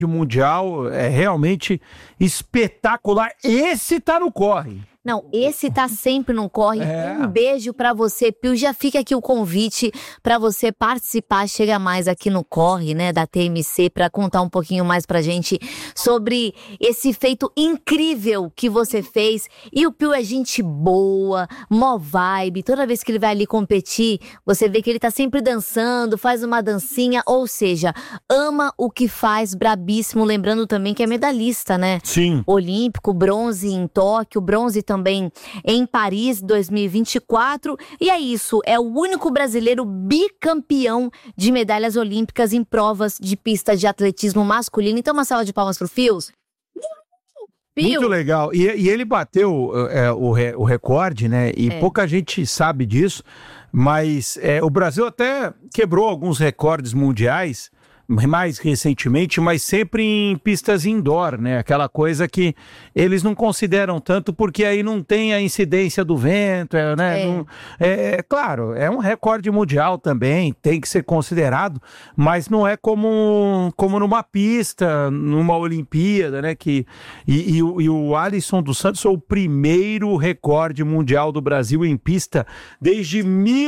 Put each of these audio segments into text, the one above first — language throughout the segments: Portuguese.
mundial é realmente espetacular. Esse tá no corre. Não, esse tá sempre no corre. Um beijo pra você, Pio. Já fica aqui o convite pra você participar. Chega mais aqui no Corre, né, da TMC, pra contar um pouquinho mais pra gente sobre esse feito incrível que você fez. E o Pio é gente boa, mó vibe. Toda vez que ele vai ali competir, você vê que ele tá sempre dançando, faz uma dancinha, ou seja, ama o que faz, brabíssimo. Lembrando também que é medalhista, né? Sim. Olímpico, bronze em Tóquio, bronze também em Paris 2024. E é isso, é o único brasileiro bicampeão de medalhas olímpicas em provas de pista de atletismo masculino. Então uma salva de palmas pro Fios. Muito legal. E ele bateu o recorde, né? E pouca gente sabe disso, mas o Brasil até quebrou alguns recordes mundiais mais recentemente, mas sempre em pistas indoor, né? Aquela coisa que eles não consideram tanto porque aí não tem a incidência do vento, né? Claro, é um recorde mundial também, tem que ser considerado, mas não é como numa pista, numa Olimpíada, né? E o Alisson dos Santos é o primeiro recorde mundial do Brasil em pista desde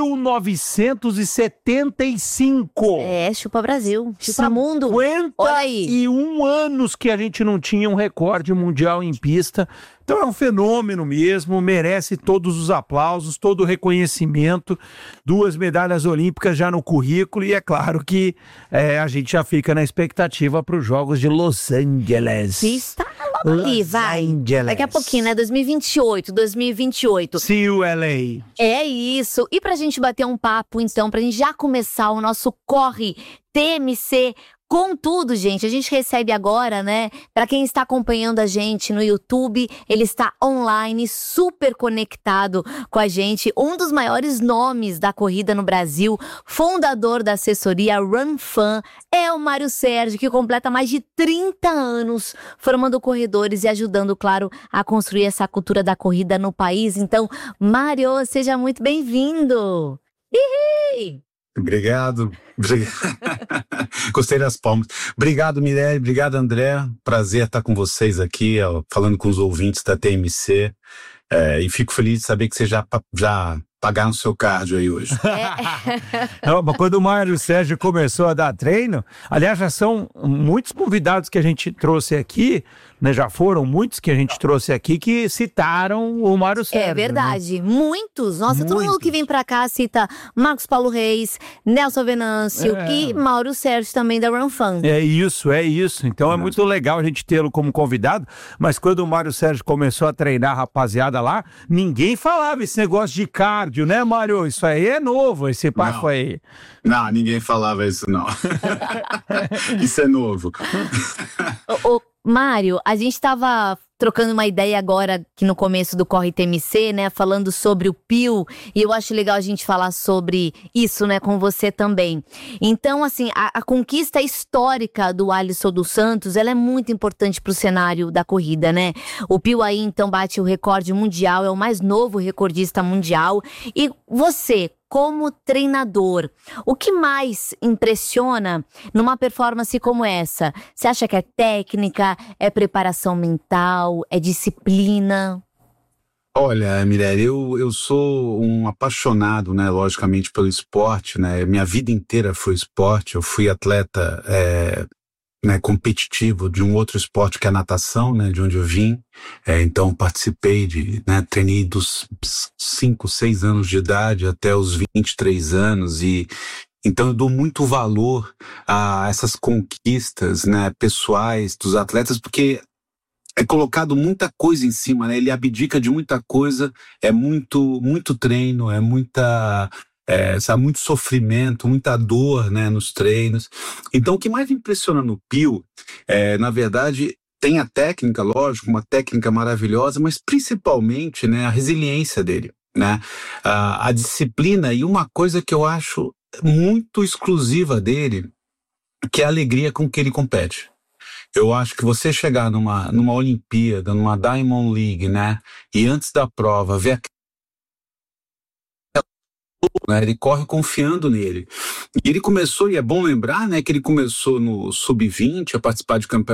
1975. Chupa Brasil. Chupa mundo. 51 anos que a gente não tinha um recorde mundial em pista. Então é um fenômeno mesmo, merece todos os aplausos, todo o reconhecimento. 2 medalhas olímpicas já no currículo e é claro que a gente já fica na expectativa para os Jogos de Los Angeles. Pista ali, vai. Angeles. Daqui a pouquinho, né? 2028. See you, LA. É isso. E pra gente bater um papo, então, pra gente já começar o nosso Corre TMC com tudo, gente. A gente recebe agora, né? Pra quem está acompanhando a gente no YouTube, ele está online, super conectado com a gente. Um dos maiores nomes da corrida no Brasil, fundador da assessoria RunFan, é o Mário Sérgio, que completa mais de 30 anos formando corredores e ajudando, claro, a construir essa cultura da corrida no país. Então, Mário, seja muito bem-vindo! Ihi! Obrigado. Gostei das palmas. Obrigado, Mirelle. Obrigado, André. Prazer estar com vocês aqui, falando com os ouvintes da TMC. E fico feliz de saber que vocês já pagaram o seu cardio aí hoje. Quando o Mário Sérgio começou a dar treino, aliás, já são muitos convidados que a gente trouxe aqui, né? Já foram muitos que a gente trouxe aqui que citaram o Mário Sérgio. É verdade, né? Muitos. Nossa, todo mundo que vem pra cá cita Marcos Paulo Reis, Nelson Venâncio e Mário Sérgio também da RunFan. É isso. Então é muito legal a gente tê-lo como convidado, mas quando o Mário Sérgio começou a treinar a rapaziada lá, ninguém falava esse negócio de cardio, né, Mário? Isso aí é novo, esse papo aí. Não, ninguém falava isso, não. Isso é novo. Mário, a gente estava trocando uma ideia agora aqui no começo do Corre TMC, né, falando sobre o Pio, e eu acho legal a gente falar sobre isso, né, com você também. Então, assim, a conquista histórica do Alisson dos Santos, ela é muito importante para o cenário da corrida, né? O Pio aí, então, bate o recorde mundial, é o mais novo recordista mundial, e você, como treinador, o que mais impressiona numa performance como essa? Você acha que é técnica, é preparação mental, é disciplina? Olha, Mirelle, eu sou um apaixonado, né, logicamente, pelo esporte, né? Minha vida inteira foi esporte. Eu fui atleta competitivo de um outro esporte que é a natação, né, de onde eu vim. Então participei treinei dos 5, 6 anos de idade até os 23 anos e então eu dou muito valor a essas conquistas, né, pessoais dos atletas, porque é colocado muita coisa em cima, né? Ele abdica de muita coisa, é muito treino, é muita... muito sofrimento, muita dor, né, nos treinos. Então o que mais impressiona no Pio, na verdade, tem a técnica, lógico, uma técnica maravilhosa, mas principalmente, né, a resiliência dele, né, a disciplina e uma coisa que eu acho muito exclusiva dele, que é a alegria com que ele compete. Eu acho que você chegar numa Olimpíada, numa Diamond League, né, e antes da prova ver né? Ele corre confiando nele. E ele começou, e é bom lembrar, né, que ele começou no sub-20 a participar de campeonatos